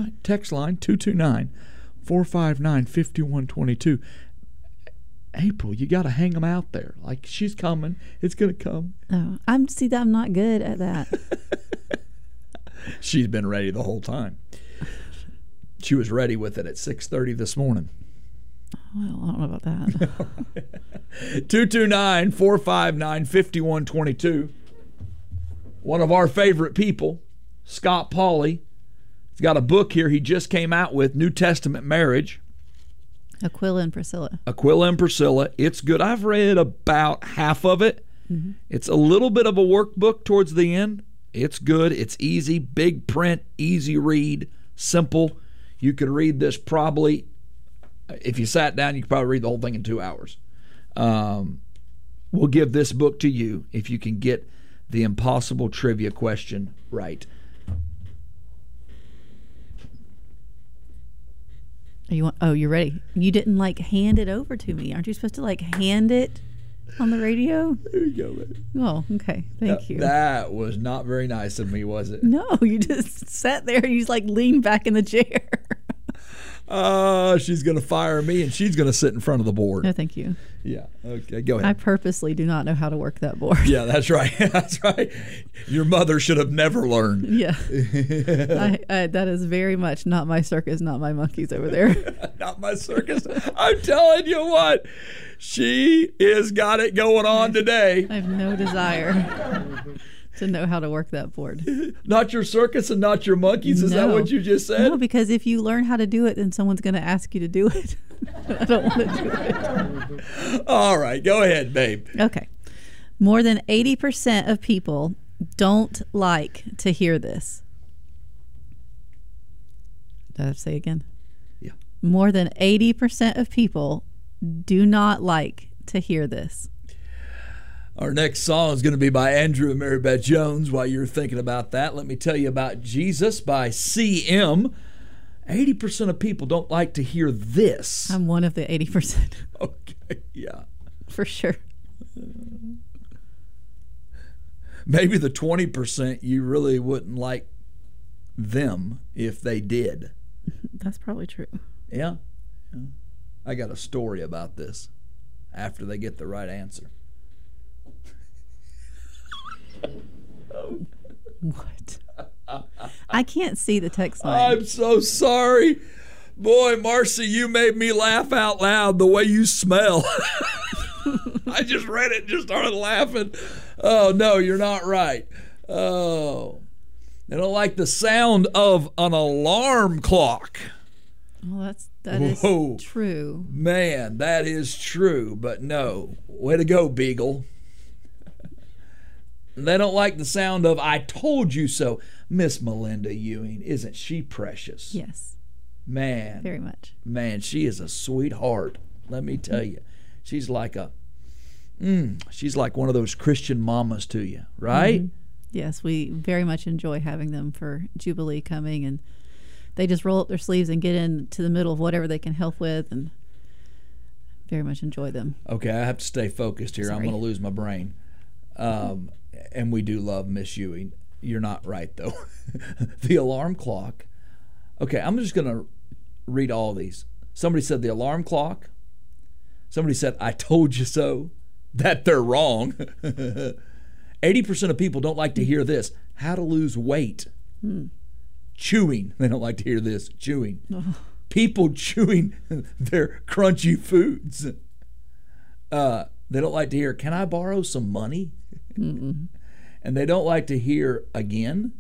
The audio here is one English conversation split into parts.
right. Text line 229-459-5122. April, you got to hang them out there. Like, she's coming. It's going to come. Oh, I'm not good at that. She's been ready the whole time. She was ready with it at 6:30 this morning. Well, I don't know about that. 229-459-5122. One of our favorite people, Scott Pauley. He's got a book here he just came out with, New Testament Marriage. Aquila and Priscilla. Aquila and Priscilla. It's good. I've read about half of it. Mm-hmm. It's a little bit of a workbook towards the end. It's good. It's easy. Big print. Easy read. Simple. You could read this probably, if you sat down, you could probably read the whole thing in 2 hours. We'll give this book to you if you can get the impossible trivia question right. You're ready. You didn't hand it over to me. Aren't you supposed to hand it on the radio? There you go, baby. Oh, okay. Thank you. That was not very nice of me, was it? No, you just sat there. You just leaned back in the chair. She's going to fire me, and she's going to sit in front of the board. No, thank you. Yeah. Okay, go ahead. I purposely do not know how to work that board. Yeah, that's right. That's right. Your mother should have never learned. Yeah. That is very much not my circus, not my monkeys over there. Not my circus. I'm telling you what. She has got it going on today. I have no desire to know how to work that board. Not your circus and not your monkeys? Is that what you just said? No, because if you learn how to do it, then someone's going to ask you to do it. I don't want to do it. All right, go ahead, babe. Okay. More than 80% of people don't like to hear this. Did I have to say again? Yeah. More than 80% of people do not like to hear this. Our next song is going to be by Andrew and Mary Beth Jones. While you're thinking about that, let me tell you about Jesus by CM. 80% of people don't like to hear this. I'm one of the 80%. Okay, yeah. For sure. Maybe the 20% you really wouldn't like them if they did. That's probably true. Yeah. I got a story about this after they get the right answer. What? I can't see the text line. I'm so sorry. Boy, Marcy, you made me laugh out loud the way you smell. I just read it and just started laughing. Oh, no, you're not right. Oh. They don't like the sound of an alarm clock. Well, that is true. Man, that is true, but no. Way to go, Beagle. They don't like the sound of "I told you so." Miss Melinda Ewing, isn't she precious? Yes. Man. Very much. Man, she is a sweetheart. Let me tell you. She's like she's like one of those Christian mamas to you, right? Mm-hmm. Yes, we very much enjoy having them for Jubilee coming, and they just roll up their sleeves and get into the middle of whatever they can help with, and very much enjoy them. Okay, I have to stay focused here. Sorry. I'm going to lose my brain. And we do love Miss Ewing. You're not right, though. The alarm clock. Okay, I'm just going to read all these. Somebody said the alarm clock. Somebody said, "I told you so." That they're wrong. 80% of people don't like to hear this. How to lose weight. Chewing. They don't like to hear this. Chewing. Oh. People chewing their crunchy foods. They don't like to hear, "Can I borrow some money?" Mm-mm. And they don't like to hear again.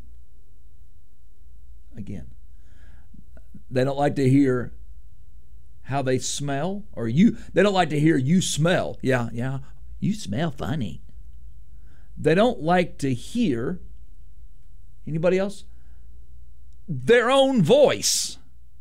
They don't like to hear how they smell, or you. They don't like to hear you smell. Yeah, you smell funny. They don't like to hear, anybody else? Their own voice.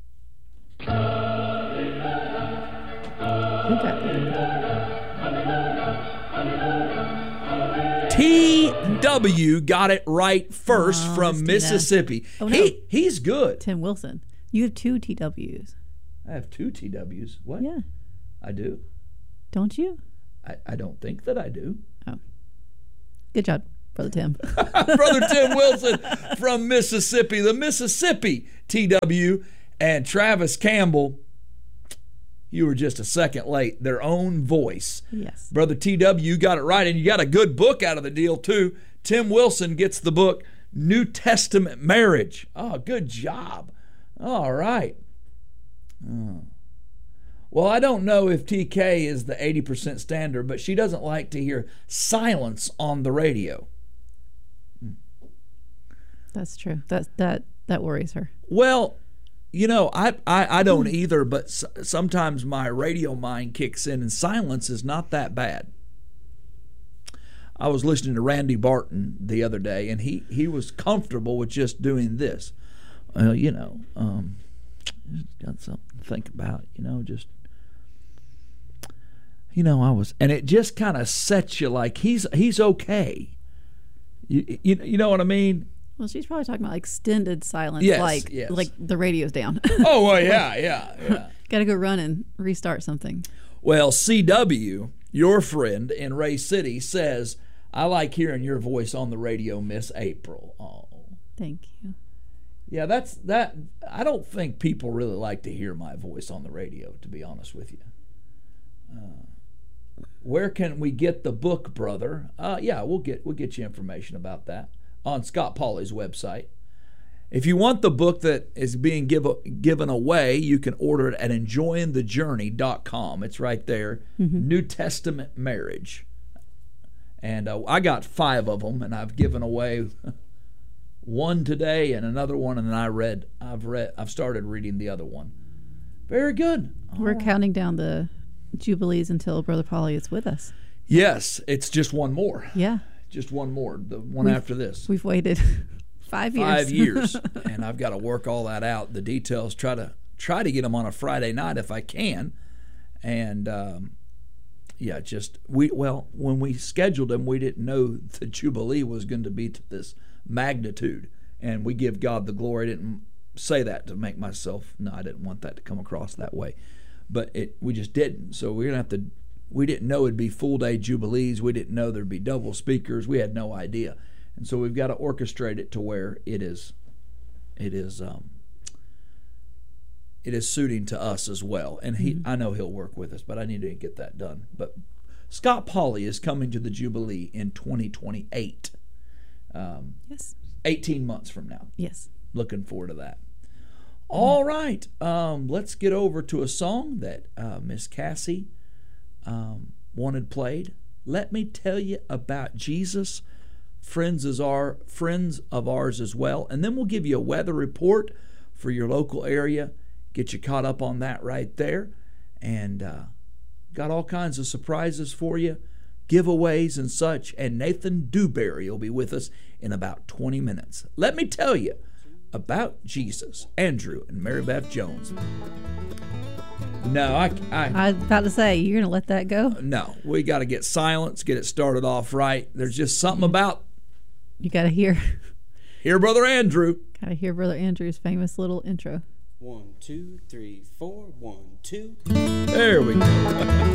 TW got it right first from Mississippi. Oh, no. He's good. Tim Wilson. You have 2 TWs. I have 2 TWs. What? Yeah. I do. Don't you? I don't think that I do. Oh. Good job. Brother Tim. Brother Tim Wilson from Mississippi, the Mississippi TW, and Travis Campbell. You were just a second late. Their own voice. Yes. Brother TW, you got it right, and you got a good book out of the deal, too. Tim Wilson gets the book, New Testament Marriage. Oh, good job. All right. Oh. Well, I don't know if TK is the 80% standard, but she doesn't like to hear silence on the radio. That's true. That worries her. Well, you know, I don't either, but sometimes my radio mind kicks in, and silence is not that bad. I was listening to Randy Barton the other day, and he was comfortable with just doing this. You know, got something to think about, you know, just, you know, and it just kind of sets you like he's okay. You know what I mean? Well, she's probably talking about extended silence, Yes, like yes. like the radio's down. Oh, well, yeah. Got to go run and restart something. Well, CW, your friend in Ray City, says, I like hearing your voice on the radio, Miss April. Oh, thank you. Yeah, that. I don't think people really like to hear my voice on the radio, to be honest with you. Where can we get the book, brother? Yeah, we'll get you information about that on Scott Pauley's website. If you want the book that is being given away, you can order it at enjoyingthejourney.com. It's right there. Mm-hmm. New Testament Marriage. And I got 5 of them, and I've given away one today and another one, and then I've started reading the other one. Very good. We're counting down the Jubilees until Brother Pauley is with us. Yes, it's just one more. Yeah. Just one more, the one after this. We've waited 5 years. 5 years, and I've got to work all that out. The details, try to get them on a Friday night if I can, and when we scheduled them, we didn't know the Jubilee was going to be to this magnitude, and we give God the glory. I didn't say that to make myself. No, I didn't want that to come across that way, but we just didn't. So we're gonna have to. We didn't know it'd be full day Jubilees. We didn't know there'd be double speakers. We had no idea. And so we've got to orchestrate it to where it is suiting to us as well. And I know he'll work with us, but I need to get that done. But Scott Pauley is coming to the Jubilee in 2028. Yes. 18 months from now. Yes. Looking forward to that. All right. Let's get over to a song that Miss Cassie wanted played. Let me tell you about Jesus. Friends of ours as well. And then we'll give you a weather report for your local area. Get you caught up on that right there. And got all kinds of surprises for you, giveaways and such. And Nathan Dewberry will be with us in about 20 minutes. Let me tell you about Jesus. Andrew and Mary Beth Jones. No, I was about to say, you're going to let that go? No, we got to get silence, get it started off right. There's just something about... You got to hear Brother Andrew. Got to hear Brother Andrew's famous little intro. 1, 2, 3, 4, 1, 2. There we go.